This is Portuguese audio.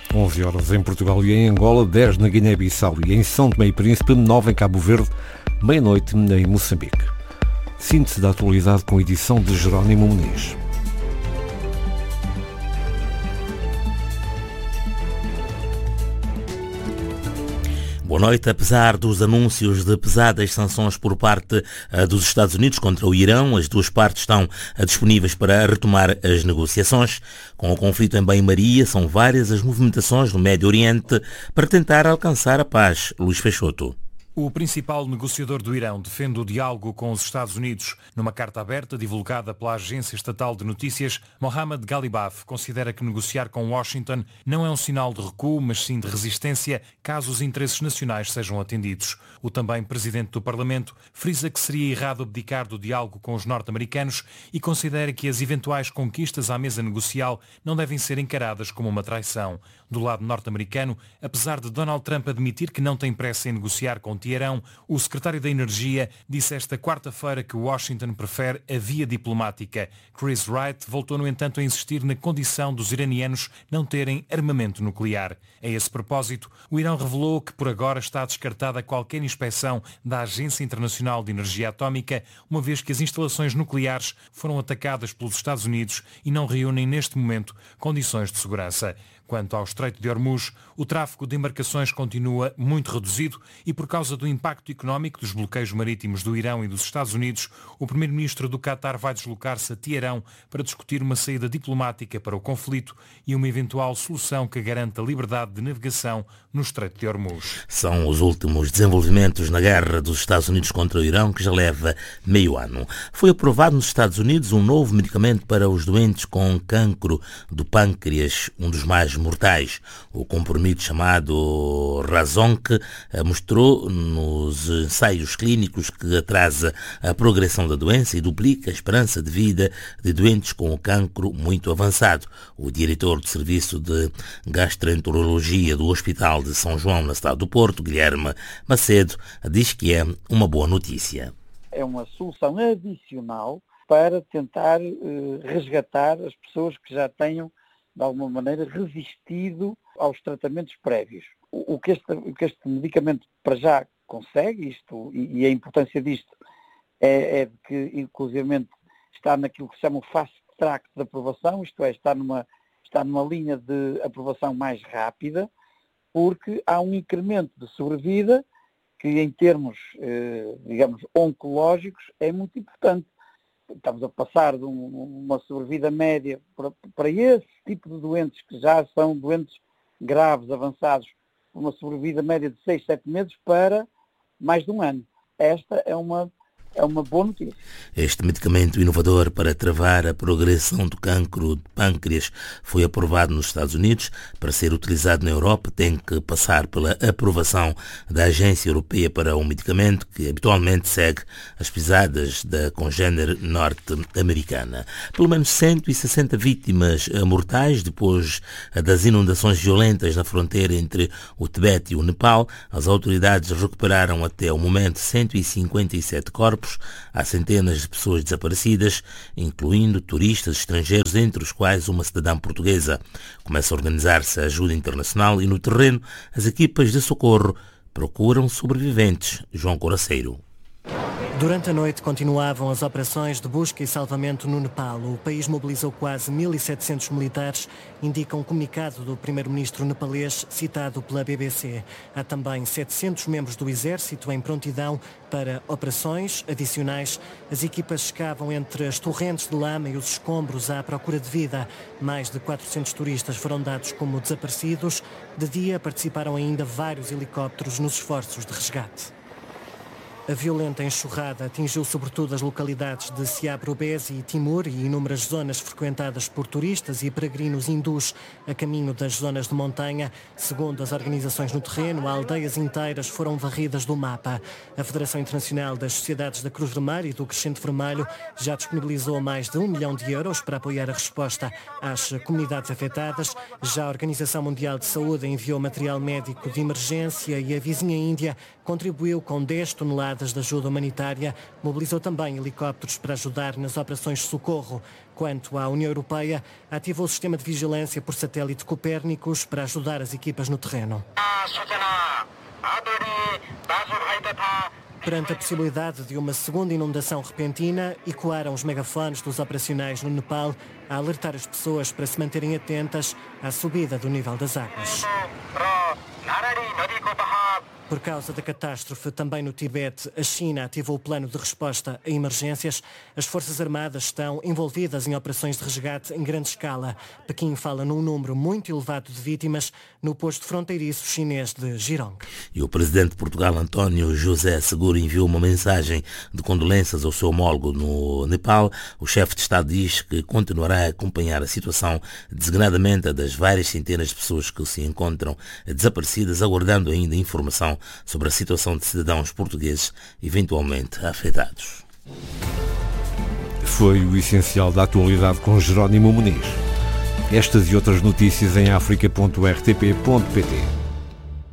11 horas em Portugal e em Angola, 10 na Guiné-Bissau e em São Tomé e Príncipe, 9 em Cabo Verde, meia-noite em Moçambique. Síntese da atualidade com a edição de Jerónimo Muniz. Boa noite. Apesar dos anúncios de pesadas sanções por parte dos Estados Unidos contra o Irão, as duas partes estão disponíveis para retomar as negociações. Com o conflito em banho-maria, são várias as movimentações no Médio Oriente para tentar alcançar a paz. Luís Peixoto. O principal negociador do Irão defende o diálogo com os Estados Unidos. Numa carta aberta divulgada pela agência estatal de notícias, Mohammad Ghalibaf considera que negociar com Washington não é um sinal de recuo, mas sim de resistência, caso os interesses nacionais sejam atendidos. O também presidente do Parlamento frisa que seria errado abdicar do diálogo com os norte-americanos e considera que as eventuais conquistas à mesa negocial não devem ser encaradas como uma traição. Do lado norte-americano, apesar de Donald Trump admitir que não tem pressa em negociar com Teherão, o secretário da Energia disse esta quarta-feira que Washington prefere a via diplomática. Chris Wright voltou, no entanto, a insistir na condição dos iranianos não terem armamento nuclear. A esse propósito, o Irão revelou que por agora está descartada qualquer inspeção da Agência Internacional de Energia Atómica, uma vez que as instalações nucleares foram atacadas pelos Estados Unidos e não reúnem neste momento condições de segurança. Quanto ao Estreito de Hormuz, o tráfego de embarcações continua muito reduzido e, por causa do impacto económico dos bloqueios marítimos do Irão e dos Estados Unidos, o primeiro-ministro do Qatar vai deslocar-se a Teherão para discutir uma saída diplomática para o conflito e uma eventual solução que garanta a liberdade de navegação no Estreito de Hormuz. São os últimos desenvolvimentos na guerra dos Estados Unidos contra o Irão, que já leva meio ano. Foi aprovado nos Estados Unidos um novo medicamento para os doentes com cancro do pâncreas, um dos mais mortais. O comprimido chamado Razonk mostrou nos ensaios clínicos que atrasa a progressão da doença e duplica a esperança de vida de doentes com o cancro muito avançado. O diretor do Serviço de Gastroenterologia do Hospital de São João, na cidade do Porto, Guilherme Macedo, diz que é uma boa notícia. É uma solução adicional para tentar resgatar as pessoas que já tenham de alguma maneira resistido aos tratamentos prévios. O que este medicamento para já consegue, e a importância disto é de que, inclusivamente, está naquilo que se chama o fast track de aprovação, isto é, está numa linha de aprovação mais rápida, porque há um incremento de sobrevida que, em termos, digamos, oncológicos, é muito importante. Estamos a passar de uma sobrevida média para esse tipo de doentes, que já são doentes graves, avançados, uma sobrevida média de 6, 7 meses para mais de um ano. Esta é uma boa notícia. Este medicamento inovador para travar a progressão do cancro de pâncreas foi aprovado nos Estados Unidos. Para ser utilizado na Europa, tem que passar pela aprovação da Agência Europeia para o Medicamento, que habitualmente segue as pisadas da congênere norte-americana. Pelo menos 160 vítimas mortais depois das inundações violentas na fronteira entre o Tibete e o Nepal. As autoridades recuperaram até o momento 157 corpos. Há centenas de pessoas desaparecidas, incluindo turistas estrangeiros, entre os quais uma cidadã portuguesa. Começa a organizar-se a ajuda internacional e, no terreno, as equipas de socorro procuram sobreviventes. João Coraceiro. Durante a noite continuavam as operações de busca e salvamento no Nepal. O país mobilizou quase 1.700 militares, indica um comunicado do primeiro-ministro nepalês citado pela BBC. Há também 700 membros do exército em prontidão para operações adicionais. As equipas escavam entre as torrentes de lama e os escombros à procura de vida. Mais de 400 turistas foram dados como desaparecidos. De dia participaram ainda vários helicópteros nos esforços de resgate. A violenta enxurrada atingiu sobretudo as localidades de Siab-Rubezi e Timur e inúmeras zonas frequentadas por turistas e peregrinos hindus a caminho das zonas de montanha. Segundo as organizações no terreno, aldeias inteiras foram varridas do mapa. A Federação Internacional das Sociedades da Cruz Vermelha e do Crescente Vermelho já disponibilizou mais de 1 milhão de euros para apoiar a resposta às comunidades afetadas. Já a Organização Mundial de Saúde enviou material médico de emergência e a vizinha Índia contribuiu com 10 toneladas toneladas de ajuda humanitária, mobilizou também helicópteros para ajudar nas operações de socorro. Quanto à União Europeia, ativou o sistema de vigilância por satélite Copérnicos para ajudar as equipas no terreno. Perante a possibilidade de uma segunda inundação repentina, ecoaram os megafones dos operacionais no Nepal a alertar as pessoas para se manterem atentas à subida do nível das águas. Por causa da catástrofe, também no Tibete, a China ativou o plano de resposta a emergências. As Forças Armadas estão envolvidas em operações de resgate em grande escala. Pequim fala num número muito elevado de vítimas no posto fronteiriço chinês de Jirong. E o presidente de Portugal, António José Seguro, enviou uma mensagem de condolências ao seu homólogo no Nepal. O chefe de Estado diz que continuará a acompanhar a situação, designadamente a das várias centenas de pessoas que se encontram desaparecidas, aguardando ainda informação sobre a situação de cidadãos portugueses eventualmente afetados. Foi o essencial da atualidade com Jerónimo Muniz. Estas e outras notícias em africa.rtp.pt.